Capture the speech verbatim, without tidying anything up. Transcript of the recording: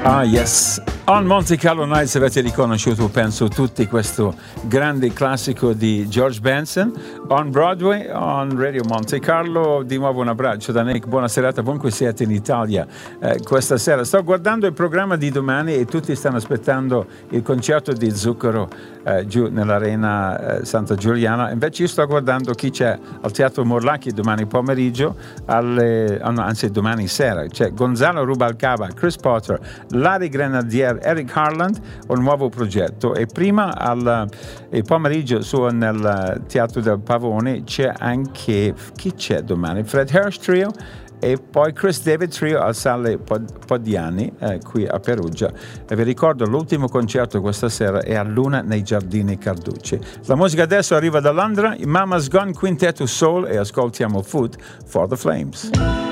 Ah, yes. On Monte Carlo Nights avete riconosciuto, penso, tutti questo grande classico di George Benson. On Broadway, on Radio Monte Carlo, di nuovo un abbraccio da Nick, buona serata, ovunque siete in Italia eh, questa sera. Sto guardando il programma di domani e tutti stanno aspettando il concerto di Zucchero eh, giù nell'Arena eh, Santa Giuliana. Invece io sto guardando chi c'è al Teatro Morlacchi domani pomeriggio, alle, anzi domani sera. C'è Gonzalo Rubalcaba, Chris Potter, Larry Grenadier, Eric Harland, un nuovo progetto. E prima al il pomeriggio su nel Teatro del Pavone c'è anche, chi c'è domani? Fred Harris Trio e poi Chris David Trio al Salle Pod- Podiani eh, qui a Perugia. E vi ricordo l'ultimo concerto questa sera è a Luna nei Giardini Carducci. La musica adesso arriva da Londra, i Mama's Gone Quintetto Soul, e ascoltiamo Food for the Flames.